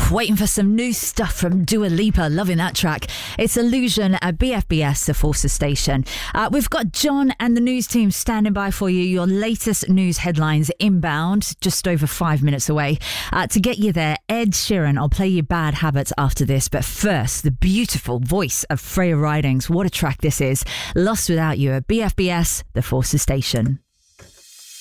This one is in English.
Waiting for some new stuff from Dua Lipa. Loving that track. It's Illusion at BFBS, the Forces Station. We've got John and the news team standing by for you. Your latest news headlines inbound, just over 5 minutes away. To get you there, Ed Sheeran. I'll play you Bad Habits after this. But first, the beautiful voice of Freya Ridings. What a track this is. Lost Without You at BFBS, the Forces Station.